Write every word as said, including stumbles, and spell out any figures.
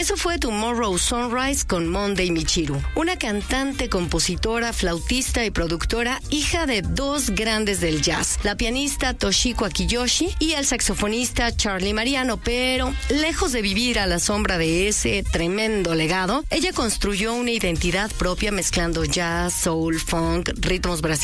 Eso fue Tomorrow Sunrise con Monday Michiru, una cantante, compositora, flautista y productora, hija de dos grandes del jazz, la pianista Toshiko Akiyoshi y el saxofonista Charlie Mariano, pero lejos de vivir a la sombra de ese tremendo legado, ella construyó una identidad propia mezclando jazz, soul, funk, ritmos brasileños